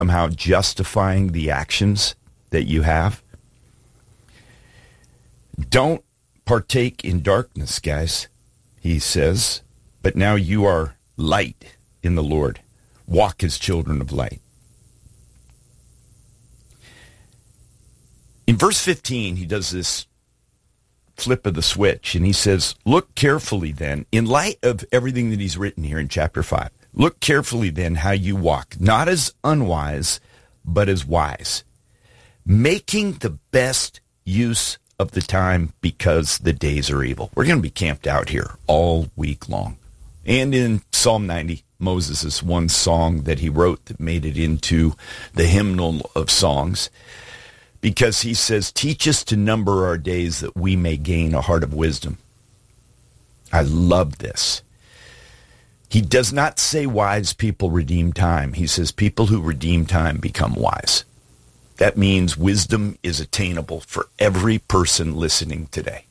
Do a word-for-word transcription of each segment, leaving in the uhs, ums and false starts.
somehow justifying the actions that you have. Don't partake in darkness, guys, he says, but now you are light in the Lord. Walk as children of light. In verse fifteen, he does this flip of the switch, and he says, look carefully then, in light of everything that he's written here in chapter five, look carefully then how you walk, not as unwise, but as wise, making the best use of the time because the days are evil. We're going to be camped out here all week long. And in Psalm ninety, Moses' one song that he wrote that made it into the hymnal of songs, because he says, teach us to number our days that we may gain a heart of wisdom. I love this. He does not say wise people redeem time. He says people who redeem time become wise. That means wisdom is attainable for every person listening today.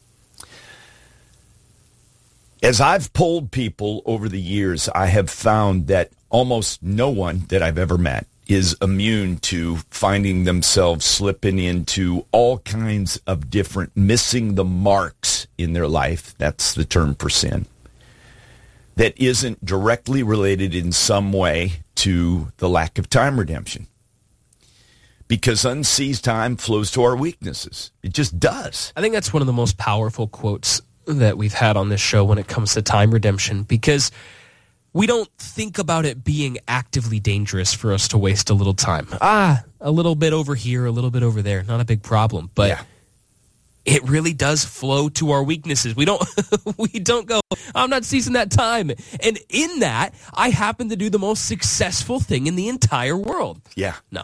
As I've polled people over the years, I have found that almost no one that I've ever met is immune to finding themselves slipping into all kinds of different missing the marks in their life. That's the term for sin. That isn't directly related in some way to the lack of time redemption. Because unseized time flows to our weaknesses. It just does. I think that's one of the most powerful quotes that we've had on this show when it comes to time redemption, because we don't think about it being actively dangerous for us to waste a little time. Ah, a little bit over here, a little bit over there, not a big problem. But yeah, it really does flow to our weaknesses. We don't we don't go, I'm not seizing that time. And in that, I happen to do the most successful thing in the entire world. Yeah. No.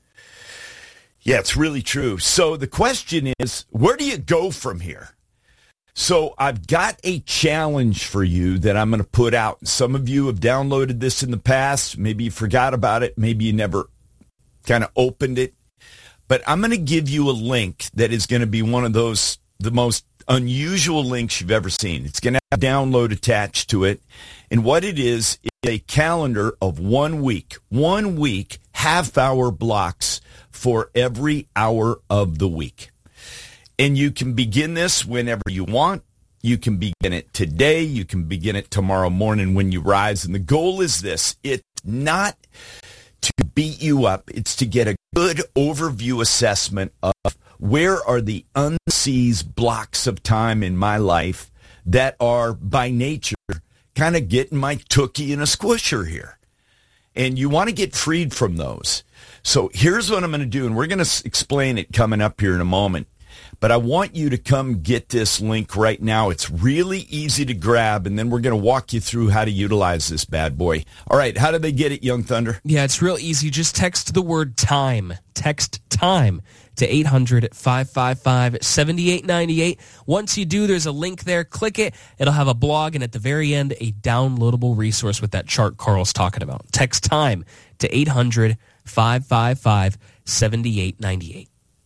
Yeah, it's really true. So the question is, where do you go from here? So I've got a challenge for you that I'm going to put out. Some of you have downloaded this in the past. Maybe you forgot about it. Maybe you never kind of opened it. But I'm going to give you a link that is going to be one of those, the most unusual links you've ever seen. It's going to have a download attached to it. And what it is, is a calendar of one week, one week, half-hour blocks for every hour of the week. And you can begin this whenever you want. You can begin it today. You can begin it tomorrow morning when you rise. And the goal is this. It's not to beat you up. It's to get a good overview assessment of where are the unseized blocks of time in my life that are by nature kind of getting my tookie in a squisher here. And you want to get freed from those. So here's what I'm going to do, and we're going to explain it coming up here in a moment. But I want you to come get this link right now. It's really easy to grab, and then we're going to walk you through how to utilize this bad boy. All right, how do they get it, Young Thunder? Yeah, it's real easy. Just text the word time. Text time to eight hundred, five five five, seven eight nine eight. Once you do, there's a link there. Click it. It'll have a blog, and at the very end, a downloadable resource with that chart Carl's talking about. Text time to eight hundred, five five five, seven eight nine eight.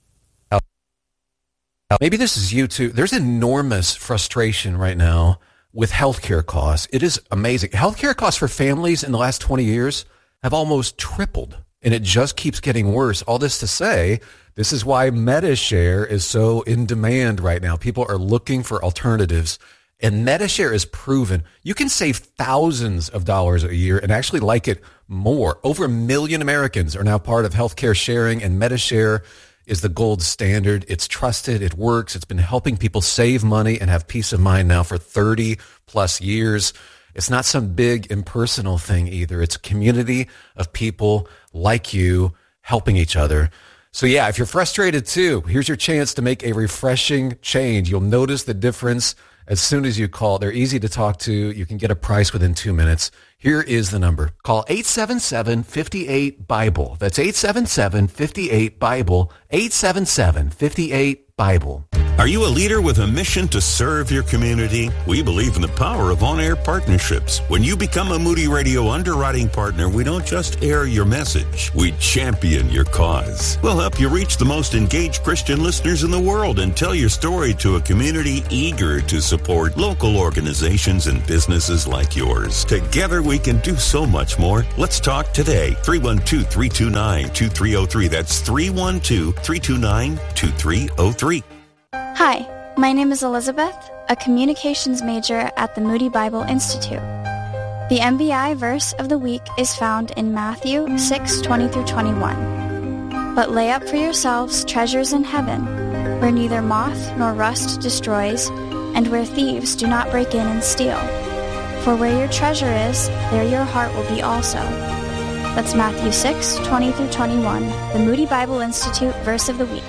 Maybe this is you too. There's enormous frustration right now with healthcare costs. It is amazing. Healthcare costs for families in the last twenty years have almost tripled, and it just keeps getting worse. All this to say, this is why MediShare is so in demand right now. People are looking for alternatives, and MediShare is proven. You can save thousands of dollars a year and actually like it more. Over a million Americans are now part of healthcare sharing, and MediShare is the gold standard. It's trusted. It works. It's been helping people save money and have peace of mind now for thirty plus years. It's not some big impersonal thing either. It's a community of people like you helping each other. So yeah, if you're frustrated too, here's your chance to make a refreshing change. You'll notice the difference as soon as you call. They're easy to talk to. You can get a price within two minutes. Here is the number. Call eight seven seven, five eight, BIBLE. That's eight seven seven, five eight, BIBLE. eight seven seven, five eight, BIBLE. Are you a leader with a mission to serve your community? We believe in the power of on-air partnerships. When you become a Moody Radio underwriting partner, we don't just air your message. We champion your cause. We'll help you reach the most engaged Christian listeners in the world and tell your story to a community eager to support local organizations and businesses like yours. Together we can do so much more. Let's talk today. three one two, three two nine, two three zero three. That's three one two, three two nine, two three zero three. Hi, my name is Elizabeth, a communications major at the Moody Bible Institute. The M B I verse of the week is found in Matthew six, twenty through twenty-one. But lay up for yourselves treasures in heaven, where neither moth nor rust destroys, and where thieves do not break in and steal. For where your treasure is, there your heart will be also. That's Matthew six, twenty through twenty-one, the Moody Bible Institute verse of the week.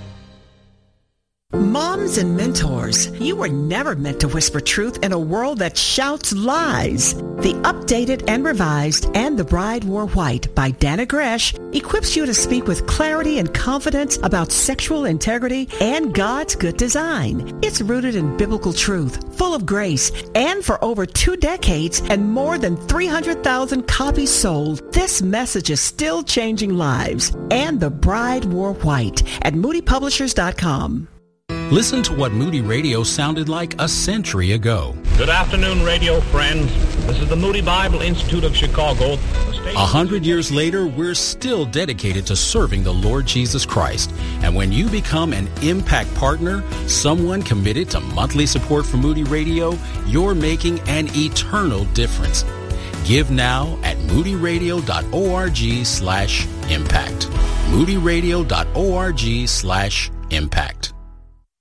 Moms and mentors, you were never meant to whisper truth in a world that shouts lies. The updated and revised And the Bride Wore White by Dana Gresh equips you to speak with clarity and confidence about sexual integrity and God's good design. It's rooted in biblical truth, full of grace, and for over two decades and more than three hundred thousand copies sold, this message is still changing lives. And the Bride Wore White at moody publishers dot com. Listen to what Moody Radio sounded like a century ago. Good afternoon, radio friends. This is the Moody Bible Institute of Chicago. A hundred years later, we're still dedicated to serving the Lord Jesus Christ. And when you become an Impact Partner, someone committed to monthly support for Moody Radio, you're making an eternal difference. Give now at moodyradio.org slash impact. moodyradio.org slash impact.